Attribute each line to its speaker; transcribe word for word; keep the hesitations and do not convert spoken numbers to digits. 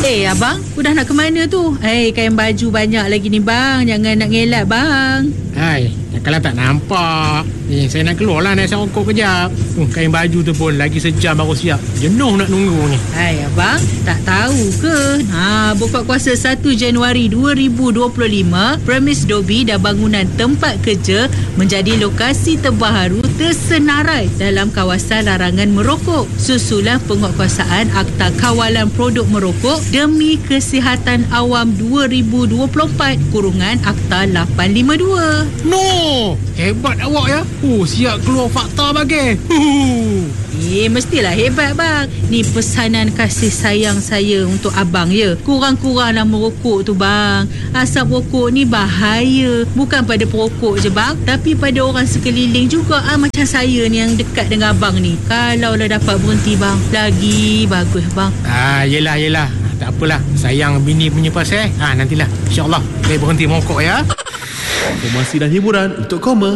Speaker 1: Eh abang, udah nak ke mana tu? Eh, kain baju banyak lagi ni bang. Jangan nak ngelak bang.
Speaker 2: Hai, kalau tak nampak. Eh, saya nak keluar lah, nak rokok kejap. uh, Kain baju tu pun lagi sejam baru siap. Jenuh nak nunggu ni.
Speaker 1: Hai abang, tak tahu ke? Ha, buka kuasa satu Januari dua ribu dua puluh lima, premis Dobi dan bangunan tempat kerja menjadi lokasi terbaru tersenarai dalam kawasan larangan merokok. Susulan penguatkuasaan Akta Kawalan Produk Merokok demi Kesihatan Awam dua ribu dua puluh empat kurungan Akta lapan lima dua.
Speaker 2: No, hebat awak ya. Oh, siap keluar fakta bagi. Huh.
Speaker 1: Eh, mestilah hebat bang. Ni pesanan kasih sayang saya untuk abang ya. Kurang-kuranglah merokok tu bang. Asap rokok ni bahaya. Bukan pada perokok je bang, tapi pada orang sekeliling juga. Ah, macam saya ni yang dekat dengan abang ni. Kalau lah dapat berhenti bang, lagi bagus bang.
Speaker 2: Ah, yelah, yelah. Tak apalah. Sayang bini punya pasal. Ah, nantilah. InsyaAllah saya berhenti merokok ya.
Speaker 3: Informasi dan hiburan untuk koma.